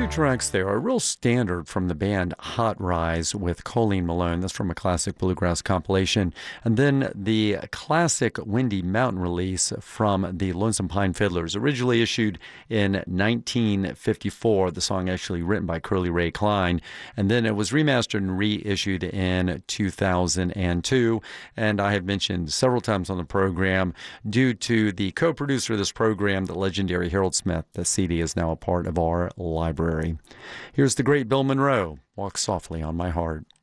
tracks there. A real standard from the band Hot Rise with Colleen Malone. That's from a classic bluegrass compilation. And then the classic Windy Mountain release from the Lonesome Pine Fiddlers, originally issued in 1954. The song actually written by Curly Ray Klein. And then it was remastered and reissued in 2002. And I have mentioned several times on the program, due to the co-producer of this program, the legendary Harold Smith, the CD is now a part of our library. Here's the great Bill Monroe, Walk Softly on My Heart.